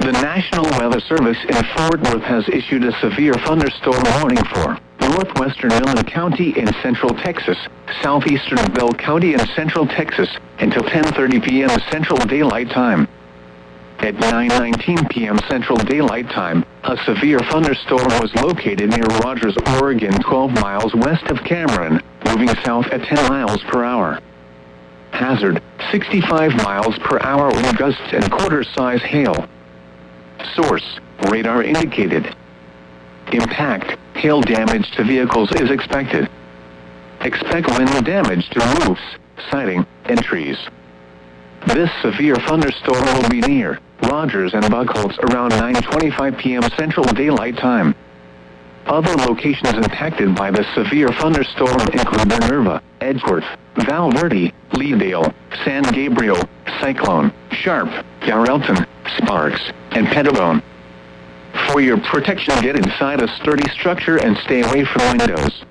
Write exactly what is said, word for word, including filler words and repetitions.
The National Weather Service in Fort Worth has issued a severe thunderstorm warning for northwestern Midland County in central Texas, southeastern Bell County in central Texas, until ten thirty p m Central Daylight Time. At nine nineteen p m Central Daylight Time, a severe thunderstorm was located near Rogers, Oregon, twelve miles west of Cameron, moving south at ten miles per hour. Hazard, sixty-five miles per hour wind gusts and quarter-size hail. Source, radar indicated. Impact, hail damage to vehicles is expected. Expect wind damage to roofs, siding, and trees. This severe thunderstorm will be near Rogers and Buckholz around nine twenty-five p m Central Daylight Time. Other locations impacted by the severe thunderstorm include Minerva, Edgeworth, Val Verde, Leadale, San Gabriel, Cyclone, Sharp, Yarrelton, Sparks, and Pettibone. For your protection, get inside a sturdy structure and stay away from windows.